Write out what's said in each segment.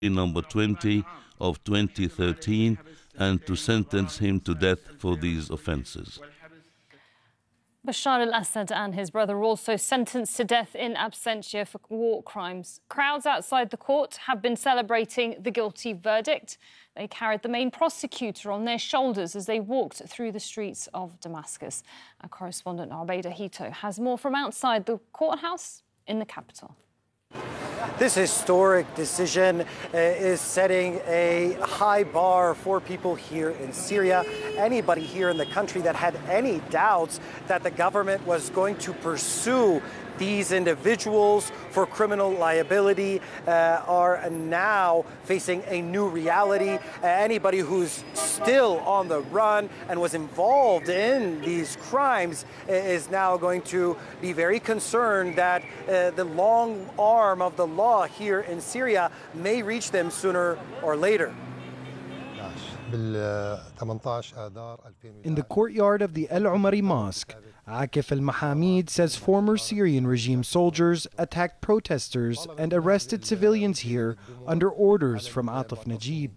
number 20 of 2013 and to sentence him to death for these offenses. Bashar al-Assad and his brother were also sentenced to death in absentia for war crimes. Crowds outside the court have been celebrating the guilty verdict. They carried the main prosecutor on their shoulders as they walked through the streets of Damascus. Our correspondent Ubaida Hito has more from outside the courthouse in the capital. This historic decision is setting a high bar for people here in Syria. Anybody here in the country that had any doubts that the government was going to pursue these individuals for criminal liability are now facing a new reality. Anybody who's still on the run and was involved in these crimes is now going to be very concerned that the long arm of the law here in Syria may reach them sooner or later. In the courtyard of the El Umari Mosque, Akif al-Mahamid says former Syrian regime soldiers attacked protesters and arrested civilians here under orders from Atif Najib.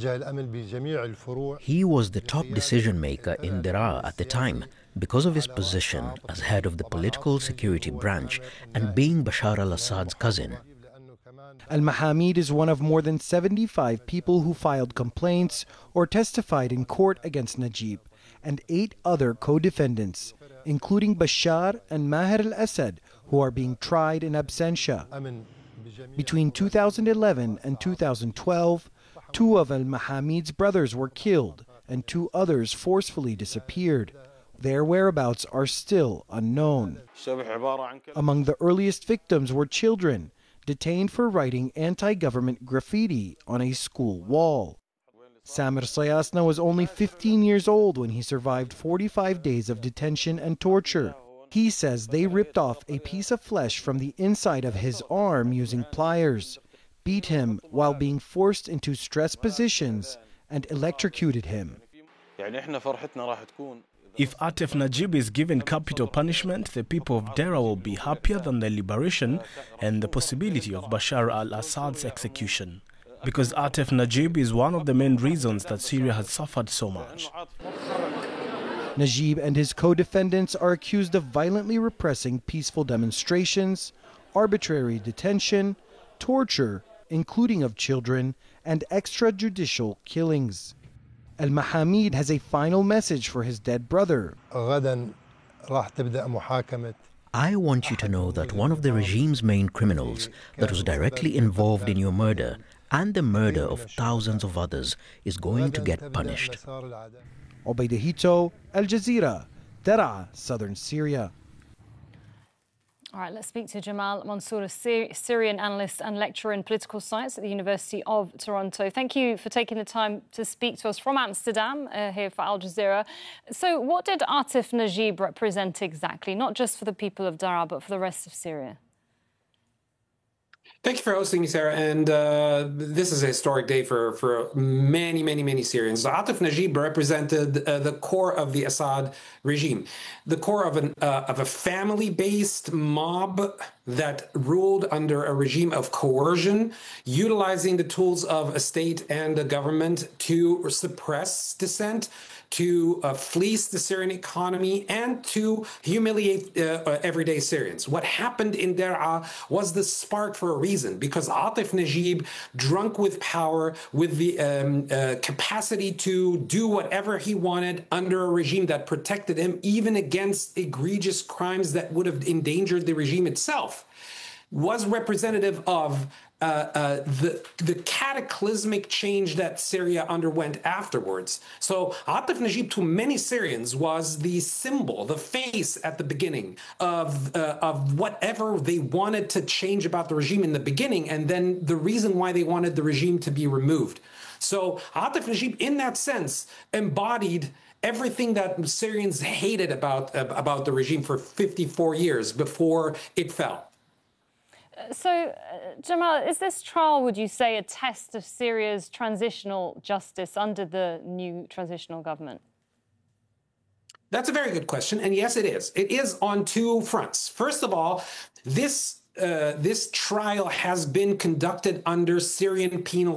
He was the top decision maker in Daraa at the time because of his position as head of the political security branch and being Bashar al-Assad's cousin. Al-Mahamid is one of more than 75 people who filed complaints or testified in court against Najib and 8 other co-defendants, including Bashar and Maher al-Assad, who are being tried in absentia. Between 2011 and 2012, 2 of al-Mahamid's brothers were killed and 2 others forcefully disappeared. Their whereabouts are still unknown. Among the earliest victims were children, detained for writing anti-government graffiti on a school wall. Samir Sayasna was only 15 years old when he survived 45 days of detention and torture. He says they ripped off a piece of flesh from the inside of his arm using pliers, beat him while being forced into stress positions, and electrocuted him. If Atif Najib is given capital punishment, the people of Daraa will be happier than the liberation and the possibility of Bashar al-Assad's execution. Because Atif Najib is one of the main reasons that Syria has suffered so much. Najib and his co-defendants are accused of violently repressing peaceful demonstrations, arbitrary detention, torture, including of children, and extrajudicial killings. Al-Mahamid has a final message for his dead brother. I want you to know that one of the regime's main criminals that was directly involved in your murder and the murder of thousands of others is going to get punished. Ubaida Hito, Al Jazeera, Daraa, southern Syria. All right, let's speak to Jamal Mansour, a Syrian analyst and lecturer in political science at the University of Toronto. Thank you for taking the time to speak to us from Amsterdam here for Al Jazeera. So what did Atif Najib represent exactly, not just for the people of Daraa, but for the rest of Syria? Thank you for hosting me, Sarah. And this is a historic day for many, many, many Syrians. Atif Najib represented the core of the Assad regime, the core of a family-based mob that ruled under a regime of coercion, utilizing the tools of a state and a government to suppress dissent, to fleece the Syrian economy, and to humiliate everyday Syrians. What happened in Daraa was the spark for a reason, because Atif Najib, drunk with power, with the capacity to do whatever he wanted under a regime that protected him, even against egregious crimes that would have endangered the regime itself, was representative of the cataclysmic change that Syria underwent afterwards. So Atif Najib, to many Syrians, was the symbol, the face at the beginning of whatever they wanted to change about the regime in the beginning, and then the reason why they wanted the regime to be removed. So Atif Najib, in that sense, embodied everything that Syrians hated about the regime for 54 years before it fell. So, Jamal, is this trial, would you say, a test of Syria's transitional justice under the new transitional government? That's a very good question. And yes, it is. It is on 2 fronts. First of all, this trial has been conducted under Syrian penal